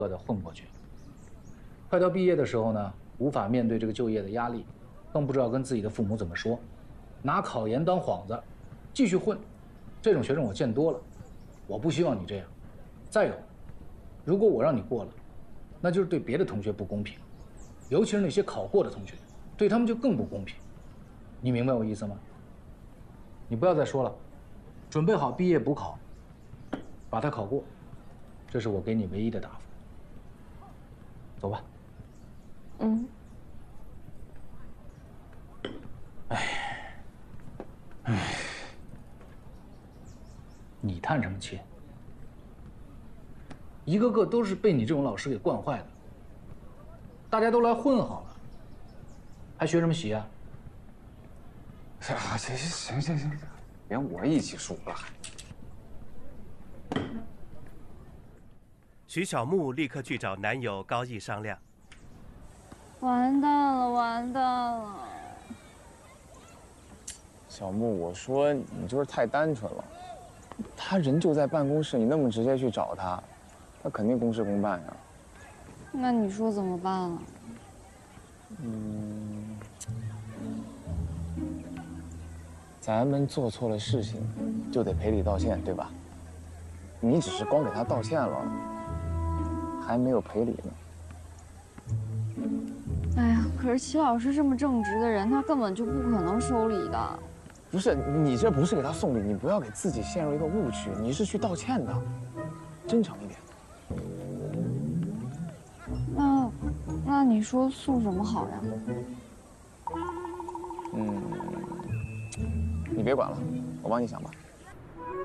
的混过去。快到毕业的时候呢，无法面对这个就业的压力，更不知道跟自己的父母怎么说，拿考研当幌子，继续混。这种学生我见多了，我不希望你这样。再有，如果我让你过了，那就是对别的同学不公平，尤其是那些考过的同学，对他们就更不公平。你明白我意思吗？你不要再说了，准备好毕业补考，把它考过，这是我给你唯一的答复。走吧。 嗯。 你叹什么气？一个个都是被你这种老师给惯坏的。大家都来混好了，还学什么习啊？ 行，连我一起输了。 徐小木立刻去找男友高毅商量。 完蛋了，完蛋了！ 小木，我说你就是太单纯了。他人就在办公室，你那么直接去找他，他肯定公事公办呀。 那你说怎么办啊？ 咱们做错了事情，就得赔礼道歉，对吧？你只是光给他道歉了，还没有赔礼呢。 哎呀，可是齐老师这么正直的人，他根本就不可能收礼的。 不是，你这不是给他送礼，你不要给自己陷入一个误区，你是去道歉的，真诚一点。 那你说送什么好呀？ 你别管了，我帮你想吧。